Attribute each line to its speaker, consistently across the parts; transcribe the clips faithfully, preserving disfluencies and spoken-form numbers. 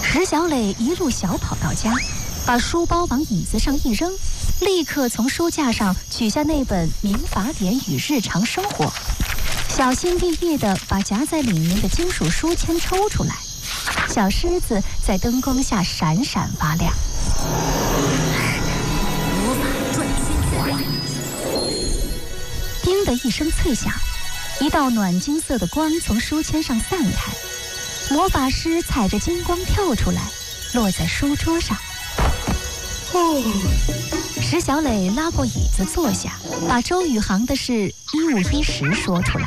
Speaker 1: 石小磊一路小跑到家，把书包往椅子上一扔，立刻从书架上取下那本《民法典与日常生活》，小心翼翼地把夹在里面的金属书签抽出来，小狮子在灯光下闪闪发亮。
Speaker 2: 魔法转圈圈，
Speaker 1: 叮的一声脆响，一道暖金色的光从书签上散开，魔法师踩着金光跳出来，落在书桌上。哦，石小磊拉过椅子坐下，把周宇航的事一五一十说出来。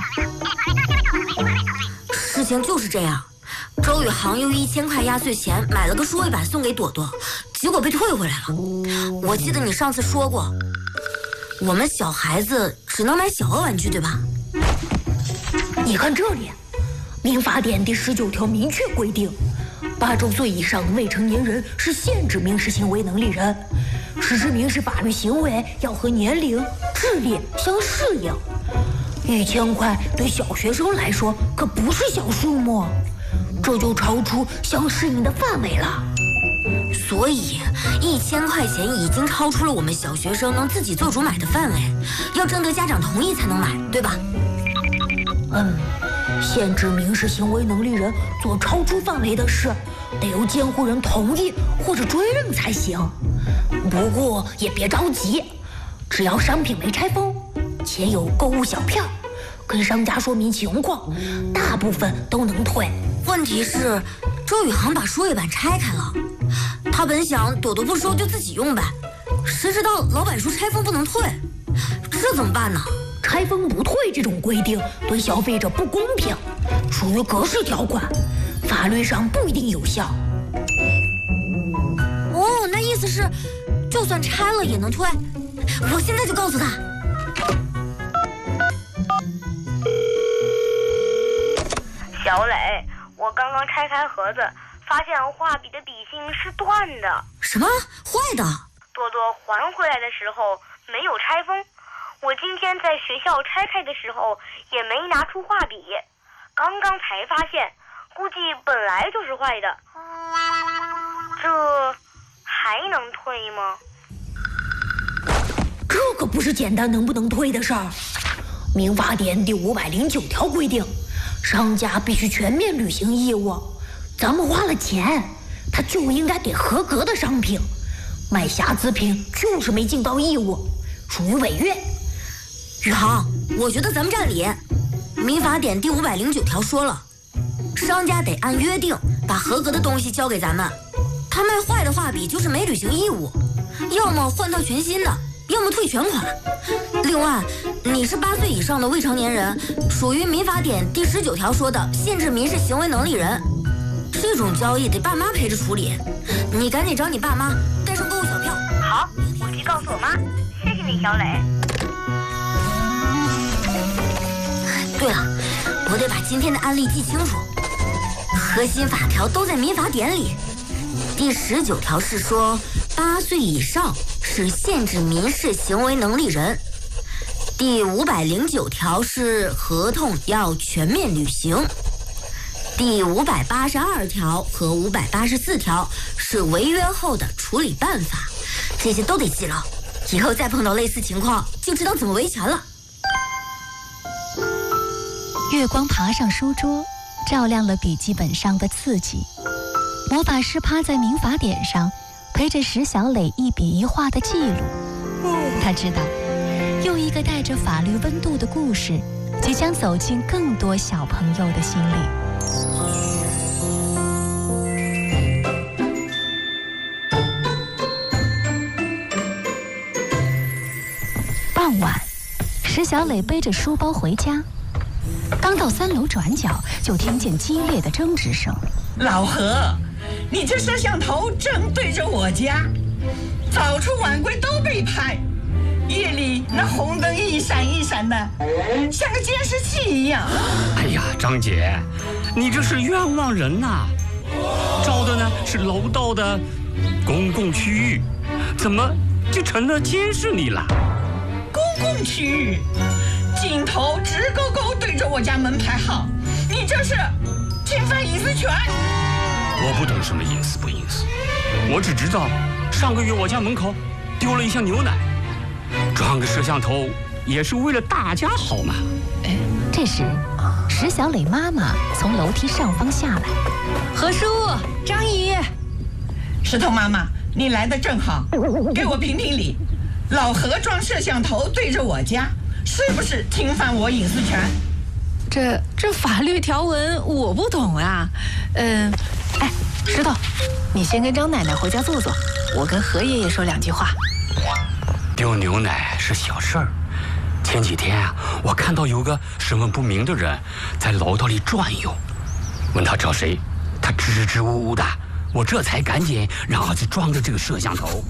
Speaker 2: 事情就是这样，周宇航用一千块压岁钱买了个数位板送给朵朵，结果被退回来了。我记得你上次说过，我们小孩子只能买小额玩具，对吧？
Speaker 3: 你看这里，民法典第十九条明确规定，八周岁以上的未成年人是限制民事行为能力人，实施民事法律行为要和年龄、智力相适应。一千块对小学生来说可不是小数目，这就超出相适应的范围了。
Speaker 2: 所以一千块钱已经超出了我们小学生能自己做主买的范围，要征得家长同意才能买，对吧？
Speaker 3: 嗯，限制民事行为能力人做超出范围的事，得由监护人同意或者追认才行。不过也别着急，只要商品没拆封，且有购物小票，跟商家说明情况，大部分都能退。
Speaker 2: 问题是，周宇航把数位板拆开了，他本想朵朵不收就自己用呗，谁知道老板说拆封不能退，这怎么办呢？
Speaker 3: 拆封不退这种规定对消费者不公平，属于格式条款，法律上不一定有效。
Speaker 2: 哦，那意思是，就算拆了也能退？我现在就告诉他。
Speaker 4: 小磊，我刚刚拆开盒子，发现画笔的笔芯是断的。
Speaker 2: 什么？坏的？
Speaker 4: 朵朵还回来的时候没有拆封。我今天在学校拆开的时候也没拿出画笔，刚刚才发现，估计本来就是坏的。这还能退吗？
Speaker 3: 这可不是简单能不能退的事儿。民法典第五百零九条规定，商家必须全面履行义务。咱们花了钱，他就应该给合格的商品，卖瑕疵品就是没尽到义务，属于违约。
Speaker 2: 宇航，我觉得咱们占理。民法典第五百零九条说了，商家得按约定把合格的东西交给咱们，他卖坏的画笔就是没履行义务，要么换套全新的，要么退全款。另外，你是八岁以上的未成年人，属于民法典第十九条说的限制民事行为能力人，这种交易得爸妈陪着处理。你赶紧找你爸妈带上购物小票。
Speaker 4: 好，我去告诉我妈。谢谢你，小磊。
Speaker 2: 对了，我得把今天的案例记清楚。核心法条都在民法典里。第十九条是说八岁以上是限制民事行为能力人。第五百零九条是合同要全面履行。第五百八十二条和五百八十四条是违约后的处理办法，这些都得记牢，以后再碰到类似情况就知道怎么维权了。
Speaker 1: 月光爬上书桌，照亮了笔记本上的字迹。魔法师趴在民法典上，陪着石小磊一笔一画的记录。他知道，用一个带着法律温度的故事，即将走进更多小朋友的心里。傍晚，石小磊背着书包回家。刚到三楼转角，就听见激烈的争执声。
Speaker 5: 老何，你这摄像头正对着我家，早出晚归都被拍，夜里那红灯一闪一闪的，像个监视器一样。
Speaker 6: 哎呀，张姐，你这是冤枉人呐、啊！照的呢是楼道的公共区域，怎么就成了监视你了？
Speaker 5: 公共区域。镜头直勾勾对着我家门牌号，你这是侵犯隐私权！
Speaker 6: 我不懂什么隐私不隐私，我只知道上个月我家门口丢了一箱牛奶，装个摄像头也是为了大家好嘛。
Speaker 1: 哎，这时石小磊妈妈从楼梯上方下来，
Speaker 7: 何叔、张姨，
Speaker 5: 石头妈妈，你来的正好，给我评评理，老何装摄像头对着我家，是不是侵犯我隐私权？
Speaker 7: 这这法律条文我不懂啊。嗯，哎，石头，你先跟张奶奶回家坐坐，我跟何爷爷说两句话。
Speaker 6: 丢牛奶是小事儿，前几天啊，我看到有个身份不明的人在楼道里转悠，问他找谁，他支支吾吾的，我这才赶紧让儿子装着这个摄像头。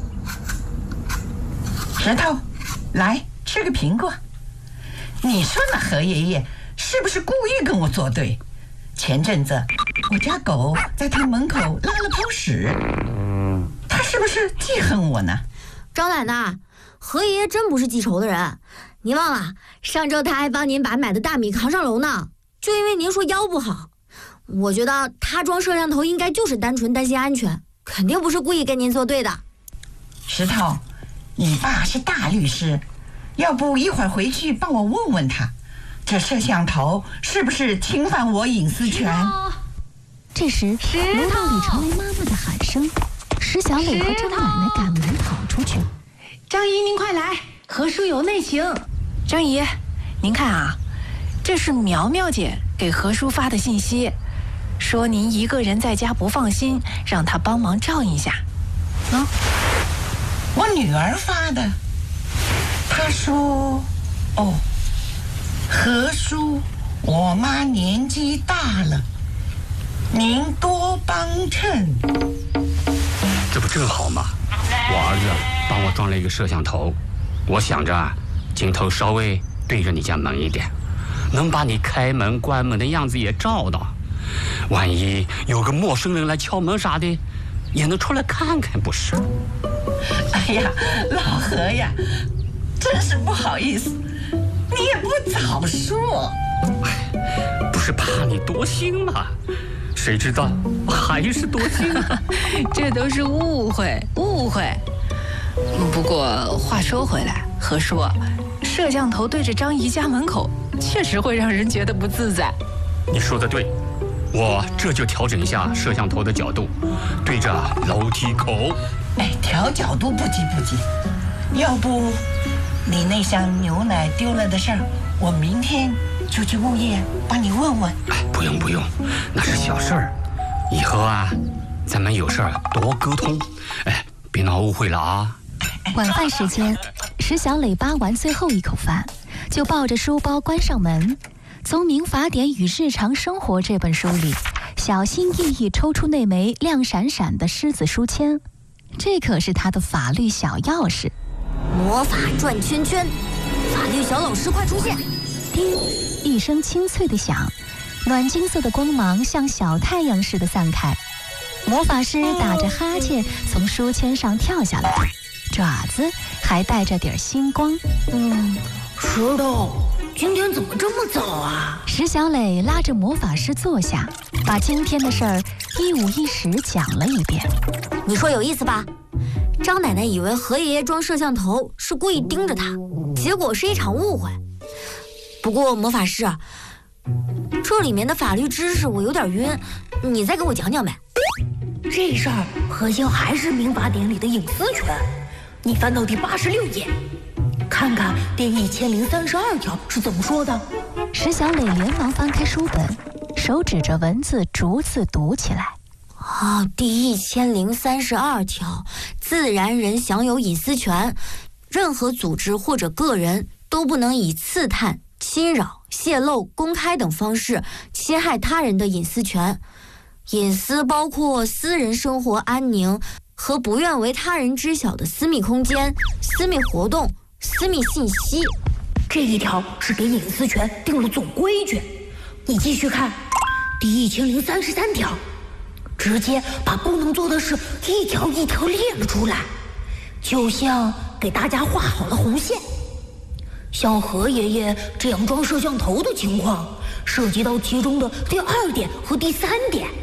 Speaker 5: 石头，来吃个苹果。你说那何爷爷是不是故意跟我作对？前阵子我家狗在他门口拉了泡屎，他是不是记恨我呢？
Speaker 2: 张奶奶，何爷爷真不是记仇的人，您忘了上周他还帮您把买的大米扛上楼呢，就因为您说腰不好。我觉得他装摄像头应该就是单纯担心安全，肯定不是故意跟您作对的。
Speaker 5: 石头，你爸是大律师，要不一会儿回去帮我问问他，这摄像头是不是侵犯我隐私权？
Speaker 1: 这时楼道里传来妈妈的喊声，石小磊和张奶奶赶忙跑出去。
Speaker 7: 张姨，您快来，何叔有内情。张姨，您看啊，这是苗苗姐给何叔发的信息，说您一个人在家不放心，让他帮忙照应一下。啊，
Speaker 5: 我女儿发的，她说：“哦，何叔，我妈年纪大了，您多帮衬。”
Speaker 6: 这不正好吗？我儿子帮我装了一个摄像头，我想着镜头稍微对着你家门一点，能把你开门关门的样子也照到，万一有个陌生人来敲门啥的，也能出来看看，不是？
Speaker 5: 哎呀，老何呀，真是不好意思，你也不早说。
Speaker 6: 不是怕你多心吗？谁知道还是多心啊。
Speaker 7: 这都是误会，误会。不过话说回来，何叔，摄像头对着张姨家门口，确实会让人觉得不自在。
Speaker 6: 你说的对，我这就调整一下摄像头的角度，对着楼梯口。
Speaker 5: 哎，调角度不急不急，要不你那箱牛奶丢了的事儿，我明天就去物业帮你问问。
Speaker 6: 哎，不用不用，那是小事儿，以后啊，咱们有事儿多沟通。哎，别闹误会了啊。
Speaker 1: 晚饭时间，石小磊扒完最后一口饭，就抱着书包关上门，从《民法典与日常生活》这本书里，小心翼翼抽出那枚亮闪闪的狮子书签，这可是他的法律小钥匙。
Speaker 2: 魔法转圈圈，法律小老师快出现！
Speaker 1: 叮，一声清脆的响，暖金色的光芒像小太阳似的散开。魔法师打着哈欠从书签上跳下来，爪子还带着点星光。
Speaker 3: 嗯，石头，今天怎么这么早啊？
Speaker 1: 石小磊拉着魔法师坐下，把今天的事儿一五一十讲了一遍。
Speaker 2: 你说有意思吧？张奶奶以为何爷爷装摄像头是故意盯着她，结果是一场误会。不过魔法师，这里面的法律知识我有点晕，你再给我讲讲呗。
Speaker 3: 这事儿核心还是民法典里的隐私权。你翻到第八十六页，看看第一千零三十二条是怎么说的。
Speaker 1: 石小磊连忙翻开书本，手指着文字逐字读起来。
Speaker 2: 哦，第一千零三十二条，自然人享有隐私权，任何组织或者个人都不能以刺探、侵扰、泄露、公开等方式侵害他人的隐私权。隐私包括私人生活安宁和不愿为他人知晓的私密空间、私密活动、私密信息。
Speaker 3: 这一条是给隐私权定了总规矩。你继续看，第一千零三十三条，直接把不能做的事一条一条列了出来，就像给大家画好了红线。像何爷爷这样装摄像头的情况，涉及到其中的第二点和第三点，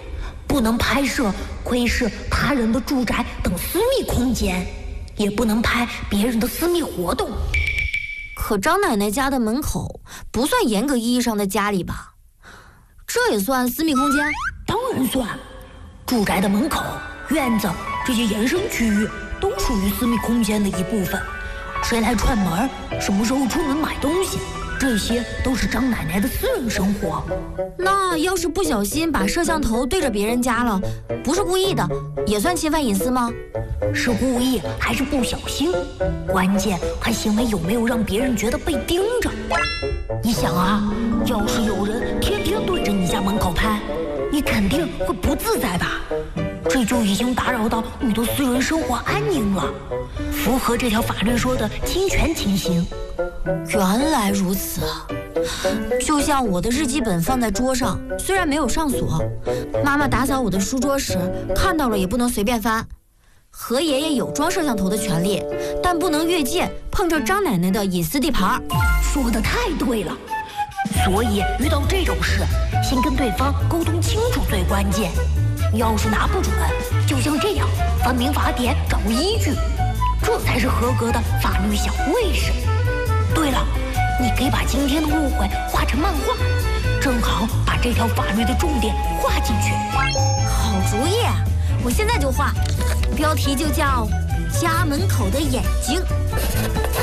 Speaker 3: 不能拍摄窥视他人的住宅等私密空间，也不能拍别人的私密活动。
Speaker 2: 可张奶奶家的门口不算严格意义上的家里吧？这也算私密空间？
Speaker 3: 当然算。住宅的门口、院子这些延伸区域都属于私密空间的一部分。谁来串门，什么时候出门买东西，这些都是张奶奶的私人生活。
Speaker 2: 那要是不小心把摄像头对着别人家了，不是故意的，也算侵犯隐私吗？
Speaker 3: 是故意还是不小心，关键看行为有没有让别人觉得被盯着。你想啊，要是有人天天对着你家门口拍，你肯定会不自在吧？这就已经打扰到你的私人生活安宁了，符合这条法律说的侵权情形。
Speaker 2: 原来如此啊！就像我的日记本放在桌上，虽然没有上锁，妈妈打扫我的书桌时看到了也不能随便翻。何爷爷有装摄像头的权利，但不能越界碰着张奶奶的隐私地盘。
Speaker 3: 说得太对了，所以遇到这种事，先跟对方沟通清楚最关键。要是拿不准，就像这样翻民法典找依据，这才是合格的法律小卫士。对了，你可以把今天的误会画成漫画，正好把这条法律的重点画进去。
Speaker 2: 好主意，我现在就画，标题就叫《家门口的眼睛》。